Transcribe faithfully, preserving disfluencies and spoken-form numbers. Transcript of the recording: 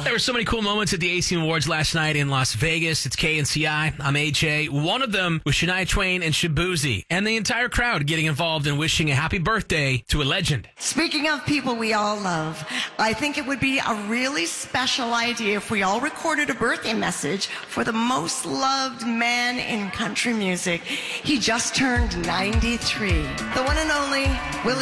There were so many cool moments at the A C M Awards last night in Las Vegas. It's K N C I. I'm A J. One of them was Shania Twain and Shabuzi, and the entire crowd getting involved in wishing a happy birthday to a legend. Speaking of people we all love, I think it would be a really special idea if we all recorded a birthday message for the most loved man in country music. He just turned ninety-three. The one and only Willie